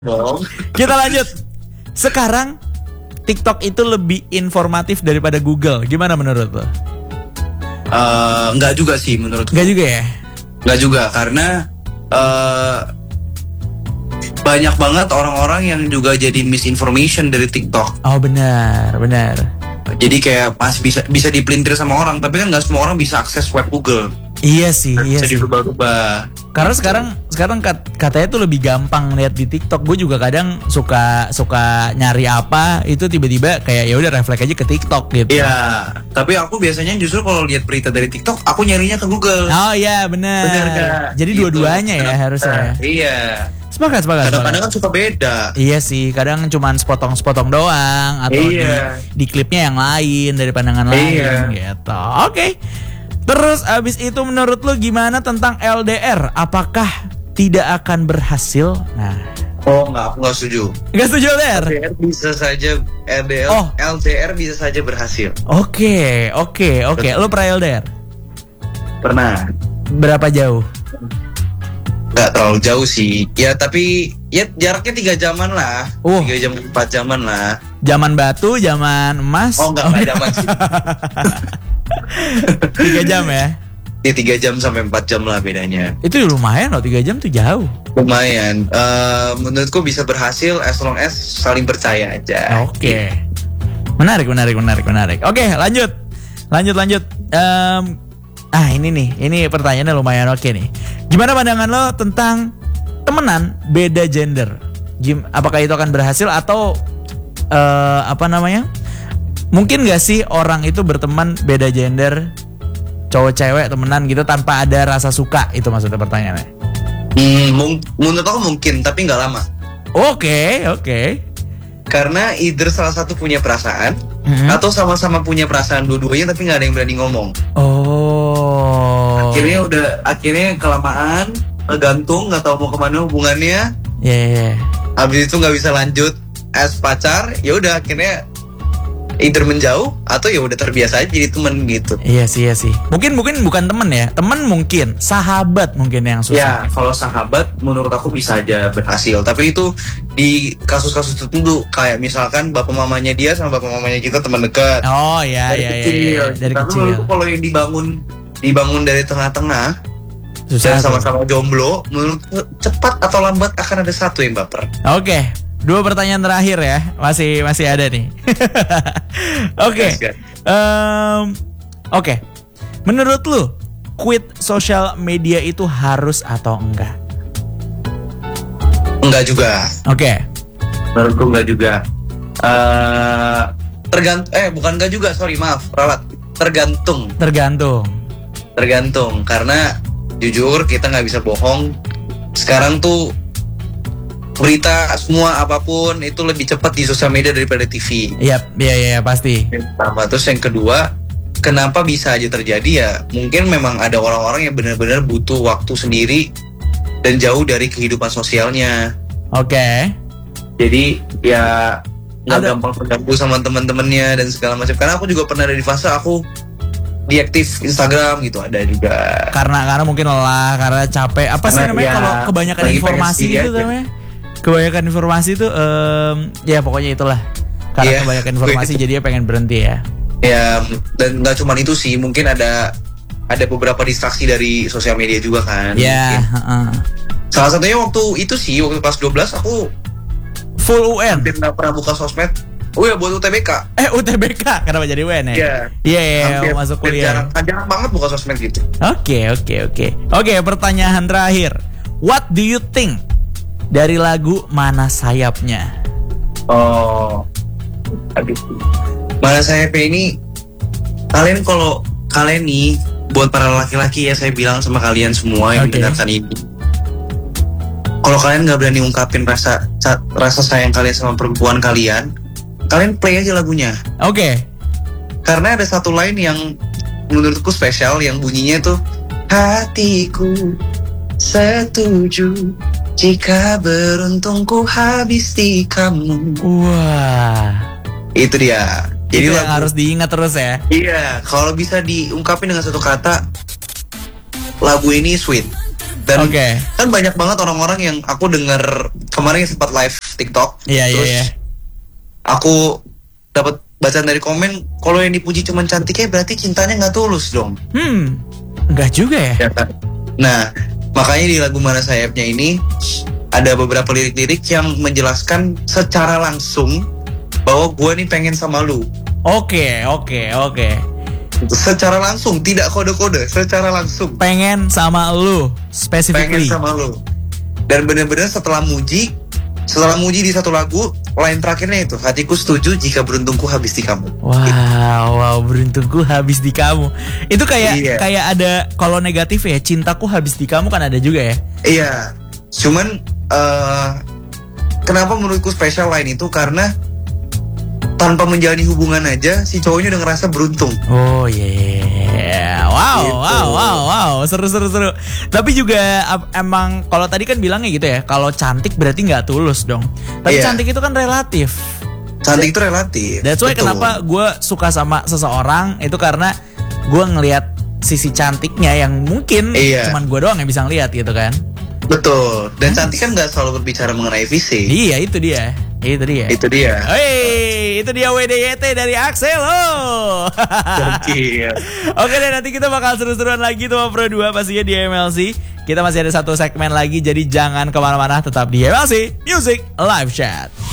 dong. Kita lanjut. Sekarang TikTok itu lebih informatif daripada Google. Gimana menurut lo? Enggak juga sih menurutku. Enggak juga ya? Enggak juga karena banyak banget orang-orang yang juga jadi misinformation dari TikTok. Oh benar. Jadi kayak bisa dipelintir sama orang, tapi kan nggak semua orang bisa akses web Google. Iya sih. Bisa dirubah-rubah. Karena sekarang katanya tuh lebih gampang lihat di TikTok. Gue juga kadang suka nyari apa itu tiba-tiba kayak ya udah refleks aja ke TikTok gitu. Iya, tapi aku biasanya justru kalau lihat berita dari TikTok, aku nyarinya ke Google. Oh iya benar. Jadi gitu. dua-duanya ya harusnya. Iya. Sepakat. Kadang-kadang kan suka beda. Iya sih, kadang cuman sepotong-sepotong doang atau di klipnya yang lain dari pandangan lain gitu. Oke. Terus abis itu menurut lu gimana tentang LDR? Apakah tidak akan berhasil? Nah. Oh enggak, aku enggak setuju. Enggak setuju LDR? LDR bisa saja LDR bisa saja berhasil. Oke. Lu pernah LDR? Pernah. Berapa jauh? Nggak terlalu jauh sih. Ya tapi ya jaraknya 3 jaman lah. 3 jam 4 jaman lah. Zaman batu, zaman emas. Oh enggak jaman sih. 3 jam ya? Di 3 jam sampai 4 jam lah bedanya. Itu lumayan loh, 3 jam tuh jauh. Lumayan. Menurutku bisa berhasil as long as saling percaya aja. Oke. Menarik. Oke, lanjut. Ini pertanyaannya lumayan oke nih. Gimana pandangan lo tentang temenan beda gender? Apakah itu akan berhasil atau mungkin gak sih orang itu berteman beda gender, cowok cewek temenan gitu tanpa ada rasa suka? Itu maksudnya pertanyaannya. Menurut aku mungkin, tapi nggak lama. Oke. Karena either salah satu punya perasaan atau sama-sama punya perasaan dua-duanya tapi nggak ada yang berani ngomong. Oh. Akhirnya kelamaan gantung, nggak tahu mau kemana hubungannya. Iya. Habis itu nggak bisa lanjut as pacar, ya udah akhirnya either menjauh atau ya udah terbiasa aja jadi temen gitu. Iya sih. Mungkin bukan temen ya, temen mungkin, sahabat mungkin yang susah. Ya kalau sahabat menurut aku bisa aja berhasil, tapi itu di kasus-kasus tertentu kayak misalkan bapak mamanya dia sama bapak mamanya kita teman dekat. Oh iya. Dari kecil. Kalau yang dibangun dari tengah-tengah, susah. Sama-sama jomblo, menurutku cepat atau lambat akan ada satu yang baper. Oke. 2 pertanyaan terakhir ya, masih ada nih. Oke. Oke. Menurut lu, quit social media itu harus atau enggak? Enggak juga. Oke. Menurutku enggak juga. Bukan enggak juga, sorry maaf, ralat. Tergantung, karena jujur kita nggak bisa bohong. Sekarang tuh berita semua apapun itu lebih cepat di sosial media daripada TV. Iya pasti. Pertama, terus yang kedua, kenapa bisa aja terjadi ya? Mungkin memang ada orang-orang yang benar-benar butuh waktu sendiri dan jauh dari kehidupan sosialnya. Oke. Jadi ya nggak gampang terganggu sama teman-temannya dan segala macam. Karena aku juga pernah ada di fase aku diaktif Instagram gitu, ada juga. Karena mungkin lelah, karena capek. Apa sih namanya kalau kebanyakan informasi gitu namanya? Kebanyakan informasi tuh ya pokoknya itulah. Karena kebanyakan informasi jadinya pengen berhenti ya. Ya, dan nggak cuma itu sih, mungkin ada beberapa distraksi dari sosial media juga kan. Iya. Salah satunya waktu kelas 12 aku full UN. Hampir nggak pernah buka sosmed. Oh ya, buat UTBK. UTBK kenapa jadi UN ya? Iya, masuk kuliah. Jarang banget buka sosmed gitu. Oke, pertanyaan terakhir. What do you think dari lagu Mana Sayapnya? Oh, Mana Sayapnya ini, kalian nih, buat para laki-laki ya, saya bilang sama kalian semua yang mendengarkan ini, kalau kalian nggak berani ungkapin rasa sayang kalian sama perempuan kalian play aja lagunya. Oke. Karena ada satu line yang menurutku spesial, yang bunyinya tuh, hatiku setuju jika beruntung ku habis di kamu. Wah, itu dia. Jadi yang harus diingat terus ya. Iya, kalau bisa diungkapin dengan satu kata, lagu ini sweet. Dan kan banyak banget orang-orang yang aku dengar kemarin sempat live TikTok. Terus aku dapat bacaan dari komen, kalau yang dipuji cuma cantiknya berarti cintanya nggak tulus dong. Nggak juga ya? Kan? Nah, makanya di lagu Mana Sayapnya ini ada beberapa lirik-lirik yang menjelaskan secara langsung bahwa gue nih pengen sama lu. Oke. Secara langsung, tidak kode-kode, secara langsung. Pengen sama lu, specifically. Pengen sama lu. Dan benar-benar setelah muji di satu lagu, line terakhirnya itu, hatiku setuju jika beruntungku habis di kamu. Wow, beruntungku habis di kamu. Itu kayak ada, kalau negatif ya, cintaku habis di kamu kan ada juga ya? Iya. Cuman kenapa menurutku spesial line itu karena tanpa menjalani hubungan aja si cowoknya udah ngerasa beruntung. Oh yeah. Wow. Seru. Tapi juga emang kalau tadi kan bilangnya gitu ya, kalau cantik berarti nggak tulus dong. Tapi cantik itu kan relatif. Cantik itu relatif. That's why kenapa gue suka sama seseorang itu karena gue ngelihat sisi cantiknya yang mungkin cuman gue doang yang bisa ngelihat gitu kan. Betul. Dan cantik kan nggak selalu berbicara mengenai fisik. Iya, itu dia. Itu dia WDYT dari Axel. Oke deh, nanti kita bakal seru-seruan lagi tuh Pro 2 pastinya di MLC. Kita masih ada satu segmen lagi, jadi jangan kemana-mana, tetap di MLC Music Live Chat.